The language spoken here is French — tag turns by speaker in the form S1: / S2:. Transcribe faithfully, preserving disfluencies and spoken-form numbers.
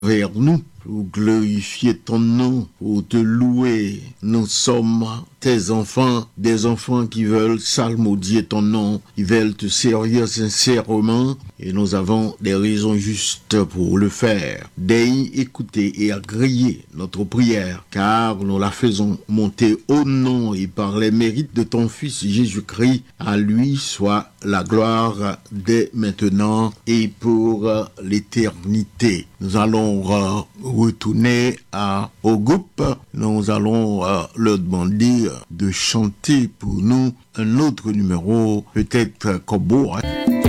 S1: vers nous, pour glorifier ton nom, pour te louer. Nous sommes tes enfants, des enfants qui veulent salmodier ton nom, qui veulent te servir sincèrement, et nous avons des raisons justes pour le faire. Daigne écouter et agréer notre prière, car nous la faisons monter au nom et par les mérites de ton Fils Jésus-Christ. À lui soit la gloire dès maintenant et pour l'éternité. Nous allons euh, retourner à, au groupe. Nous allons euh, leur demander de chanter pour nous un autre numéro, peut-être Kobo. Hein.